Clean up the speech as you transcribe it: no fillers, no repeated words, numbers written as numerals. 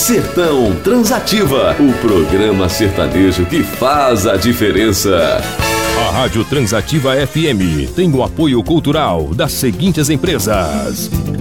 Sertão Transativa, o programa sertanejo que faz a diferença. A Rádio Transativa FM tem o apoio cultural das seguintes empresas: